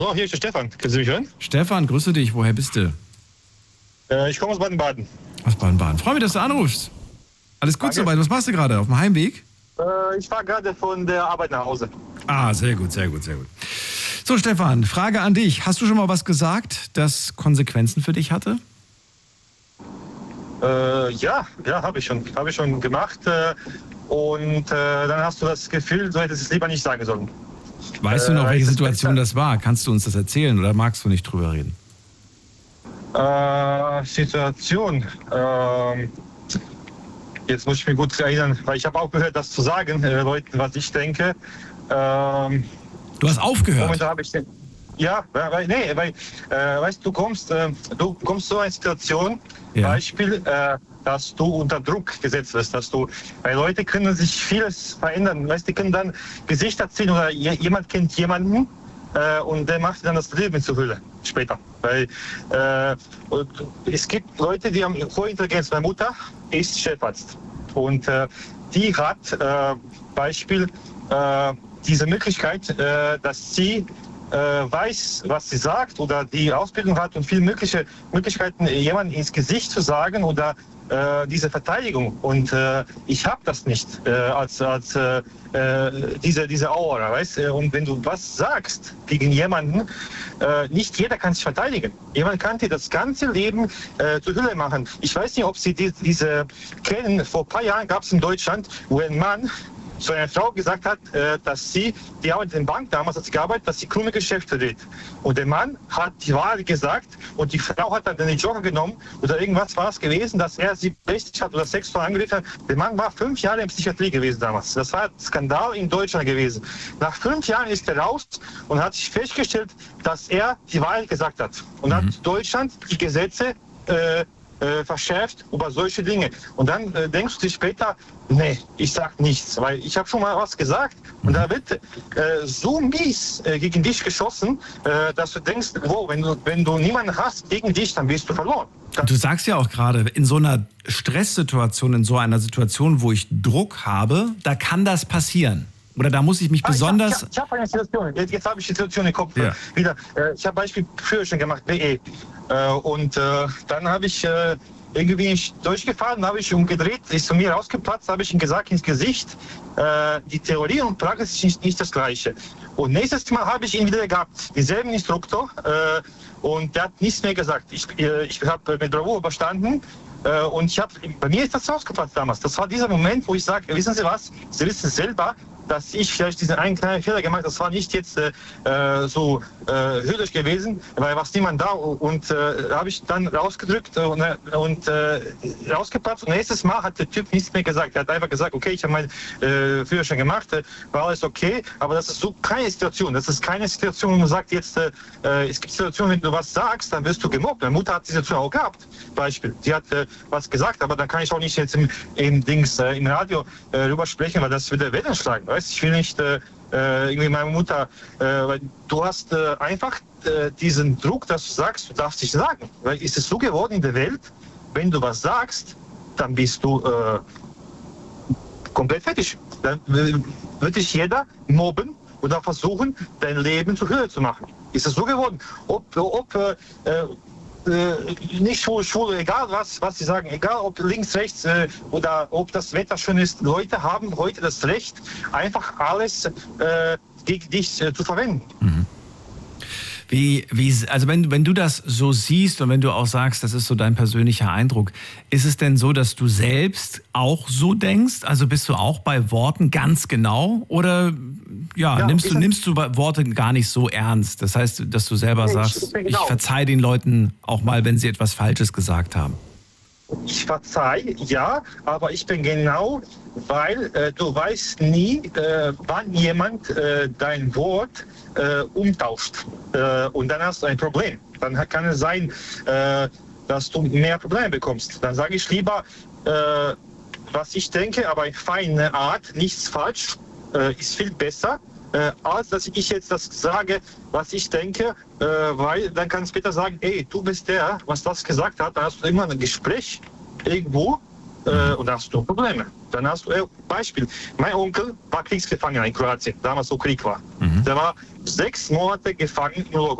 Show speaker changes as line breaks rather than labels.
So, hier ist der Stefan. Können Sie mich hören?
Stefan, grüße dich. Woher bist du?
Ich komme aus Baden-Baden.
Aus Baden-Baden. Freue mich, dass du anrufst. Alles gut soweit. Was machst du gerade? Auf dem Heimweg?
Ich fahre gerade von der Arbeit nach Hause.
Ah, sehr gut, sehr gut, sehr gut. So, Stefan, Frage an dich. Hast du schon mal was gesagt, das Konsequenzen für dich hatte?
Ja, habe ich schon gemacht. Und dann hast du das Gefühl, du hättest es lieber nicht sagen sollen.
Weißt du noch, welche Situation das war? Kannst du uns das erzählen oder magst du nicht drüber reden?
Situation. Jetzt muss ich mich gut erinnern, weil ich habe auch gehört, das zu sagen, Leuten, was ich denke.
Du hast aufgehört?
Momentan habe ich ja, weißt du, kommst zu einer Situation, ja. Beispiel, dass du unter Druck gesetzt wirst, weil Leute können sich vieles verändern, weißt, die können dann Gesichter ziehen oder jemand kennt jemanden und der macht dann das Leben zur Hölle später, weil es gibt Leute, die haben hohe Intelligenz. Meine Mutter ist Chefarzt und die hat Beispiel diese Möglichkeit, dass sie weiß, was sie sagt oder die Ausbildung hat und viele Möglichkeiten, jemandem ins Gesicht zu sagen oder diese Verteidigung. Und ich habe das nicht diese Aura, weißt du? Und wenn du was sagst gegen jemanden, nicht jeder kann sich verteidigen. Jemand kann dir das ganze Leben zur Hölle machen. Ich weiß nicht, ob Sie diese kennen. Vor ein paar Jahren gab es in Deutschland, wo ein Mann zu einer Frau gesagt hat, dass die arbeitet in der Bank, damals hat sie gearbeitet, dass sie krumme Geschäfte dreht. Und der Mann hat die Wahrheit gesagt und die Frau hat dann den Joker genommen oder irgendwas war es gewesen, dass er sie belästigt hat oder sexuell angegriffen hat. Der Mann war 5 Jahre in Psychiatrie gewesen damals. Das war ein Skandal in Deutschland gewesen. Nach 5 Jahren ist er raus und hat sich festgestellt, dass er die Wahrheit gesagt hat. Und hat Deutschland die Gesetze verschärft über solche Dinge. Und dann denkst du dir später, nee, ich sag nichts, weil ich habe schon mal was gesagt und da wird so mies gegen dich geschossen, dass du denkst, wow, wenn du niemanden hast gegen dich, dann wirst du verloren.
Du sagst ja auch gerade, in so einer Stresssituation, in so einer Situation, wo ich Druck habe, da kann das passieren. Oder da muss ich mich besonders...
Ich habe eine Situation, jetzt habe ich die Situation im Kopf wieder. Ich habe Beispiel Führerschein gemacht, BE. Und dann habe ich irgendwie durchgefahren, habe ich umgedreht, ist zu mir rausgeplatzt, habe ich ihm gesagt ins Gesicht, die Theorie und Praxis ist nicht das Gleiche. Und nächstes Mal habe ich ihn wieder gehabt, denselben Instruktor, und der hat nichts mehr gesagt. Ich habe mit Bravo überstanden. Und bei mir ist das rausgeplatzt damals. Das war dieser Moment, wo ich sage, wissen Sie was, Sie wissen selber, dass ich vielleicht diesen einen kleinen Fehler gemacht habe. Das war nicht jetzt so höllisch gewesen, weil war niemand da. Und habe ich dann rausgedrückt und rausgeplatzt. Und nächstes Mal hat der Typ nichts mehr gesagt. Er hat einfach gesagt, okay, ich habe meinen Führerschein gemacht, war alles okay. Aber das ist so keine Situation. Das ist keine Situation, wo man sagt, jetzt, es gibt Situationen, wenn du was sagst, dann wirst du gemobbt. Meine Mutter hat diese Situation auch gehabt. Beispiel. Die hat was gesagt, aber dann kann ich auch nicht jetzt im Radio rüber sprechen, weil das würde Wellen schlagen. Weißt? Ich will nicht irgendwie meine Mutter, weil du hast einfach diesen Druck, dass du sagst, du darfst nicht sagen. Weil ist es so geworden in der Welt, wenn du was sagst, dann bist du komplett fertig. Dann wird dich jeder mobben oder versuchen, dein Leben zur Höhe zu machen. Ist es so geworden? Nicht schwul, egal was sie sagen, egal ob links, rechts oder ob das Wetter schön ist, Leute haben heute das Recht, einfach alles gegen dich zu verwenden.
Mhm. Also wenn du das so siehst und wenn du auch sagst, das ist so dein persönlicher Eindruck, ist es denn so, dass du selbst auch so denkst? Also bist du auch bei Worten ganz genau? Oder nimmst du Worte gar nicht so ernst? Das heißt, dass du selber sagst, ich verzeihe den Leuten auch mal, wenn sie etwas Falsches gesagt haben.
Ich verzeihe, ja, aber ich bin genau, weil du weißt nie, wann jemand dein Wort umtauscht. Und dann hast du ein Problem. Dann kann es sein, dass du mehr Probleme bekommst. Dann sage ich lieber, was ich denke, aber in feiner Art, nichts falsch, ist viel besser, als dass ich jetzt das sage, was ich denke, weil dann kann ich später sagen, ey, du bist der, was das gesagt hat, dann hast du immer ein Gespräch irgendwo und dann hast du Probleme. Dann hast du, Beispiel, mein Onkel war Kriegsgefangener in Kroatien, damals so Krieg war. Mhm. Der war 6 Monate gefangen in Uruguay.